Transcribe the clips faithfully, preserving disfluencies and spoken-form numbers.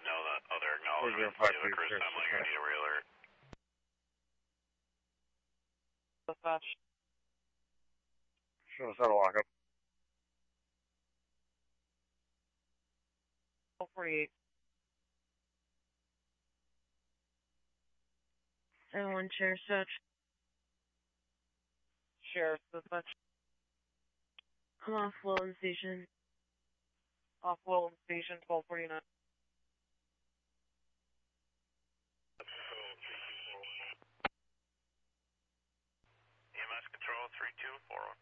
no, that other acknowledgement. The other first time letting her need a re-alert. Dispatch. Sure, it's not a lockup. twelve forty-eight. Everyone, share search. Sheriff, dispatch. I'm off Welland Station. Off Welland Station, twelve forty-nine. E M S control three two four one.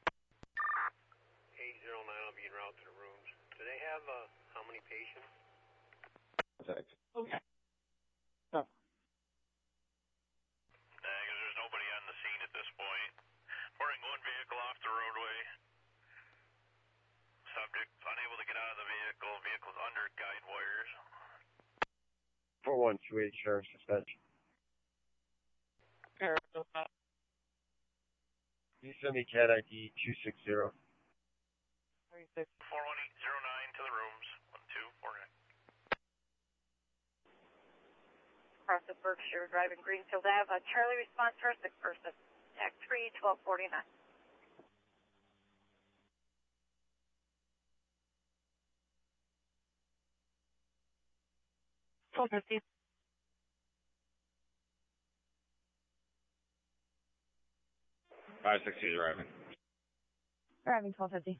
eight zero nine will be en route to the rooms. Do they have, uh, how many patients? Thanks. Okay. Yeah, because there's nobody on the scene at this point. Reporting one vehicle off the roadway. Subject unable to get out of the vehicle. Vehicle's under guide wires. four one two eight, Sheriff's Dispatch. Sheriff, dispatch. Can you send me C A D I D two six zero? thirty-six. four one eight zero nine to the rooms. one two four nine. Across the Berkshire Drive in Greenfield Ave. Uh, Charlie response for a sick person. Act three, twelve forty-nine. twelve fifty. five sixty is arriving. Arriving twelve fifty.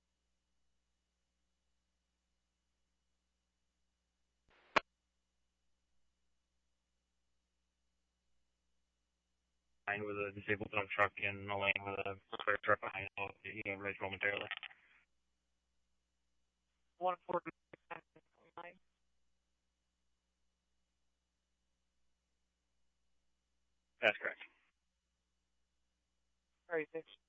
With a disabled dump truck in a lane with a fire truck behind it. You can raise momentarily. one forty-nine. That's correct. thirty-six.